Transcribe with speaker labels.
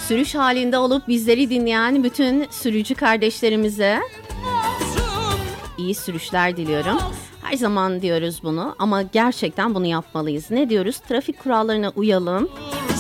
Speaker 1: Sürüş halinde olup bizleri dinleyen bütün sürücü kardeşlerimize iyi sürüşler diliyorum. Her zaman diyoruz bunu ama gerçekten bunu yapmalıyız. Ne diyoruz? Trafik kurallarına uyalım.